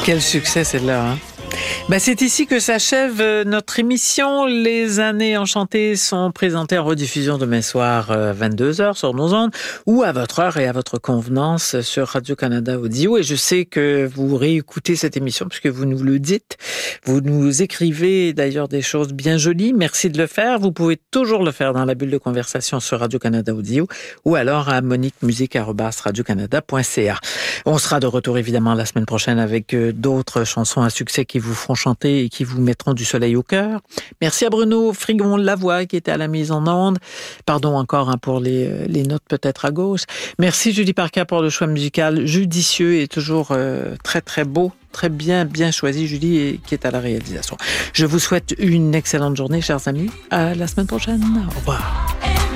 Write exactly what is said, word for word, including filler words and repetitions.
Quel succès celle-là, hein? Ben, c'est ici que s'achève notre émission. Les années enchantées sont présentées en rediffusion demain soir à vingt-deux heures sur nos ondes ou à votre heure et à votre convenance sur Radio-Canada Audio. Et je sais que vous réécoutez cette émission puisque vous nous le dites. Vous nous écrivez d'ailleurs des choses bien jolies. Merci de le faire. Vous pouvez toujours le faire dans la bulle de conversation sur Radio-Canada Audio ou alors à monique musique arobase radio canada point c a. On sera de retour évidemment la semaine prochaine avec d'autres chansons à succès qui vous feront chanter et qui vous mettront du soleil au cœur. Merci à Bruno Frigon-Lavoie qui était à la mise en onde. Pardon encore hein, pour les, les notes peut-être à gauche. Merci Julie Parker pour le choix musical judicieux et toujours euh, très très beau, très bien bien choisi Julie et qui est à la réalisation. Je vous souhaite une excellente journée chers amis. À la semaine prochaine. Au revoir.